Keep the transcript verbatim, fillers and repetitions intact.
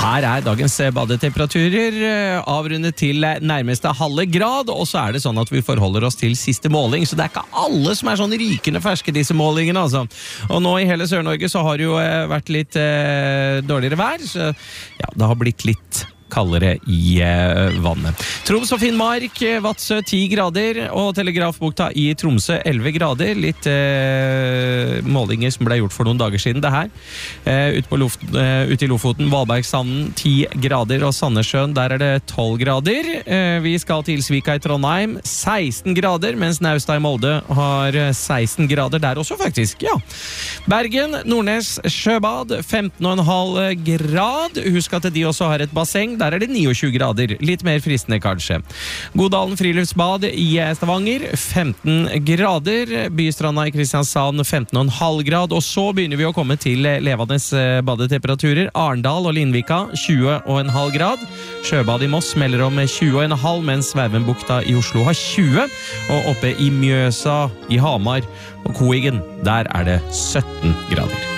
Her er dagens badetemperaturer avrundet til nærmeste halve grad, og så er det sånn at vi forholder oss til siste måling, så det er ikke alle som er sånn rykende ferske disse målingene, altså. Og nå i hele Sør-Norge så har det jo vært litt eh, dårligere vær, så ja, det har blitt litt kaldere i eh, vannet. Troms og Finnmark, Vadsø ti grader, og Telegrafbukta i Tromsø elleve grader. Litt eh, målinger som ble gjort for noen dager siden, det her. Eh, ut på Lof eh, ute i Lofoten, Valbergsanden ti grader, og Sandnessjøen, der er det tolv grader. Eh, vi skal til Svika i Trondheim, seksten grader, mens Naustad i Molde har seksten grader der også faktisk, ja. Bergen, Nordnes, Sjøbad, femten komma fem grad. Husk at de også har et basseng, der er det tjueni grader. Litt mer fristende kanskje. Godalen friluftsbad i Stavanger, femten grader. Bystranda i Kristiansand, femten komma fem grad. Og så begynner vi å komme til levende badetemperaturer. Arendal og Lindvika, tjue komma fem grad. Sjøbad i Moss melder om tjue komma fem, mens Vervenbukta i Oslo har tjue. Og oppe i Mjøsa i Hamar og Koigen, der er det sytten grader.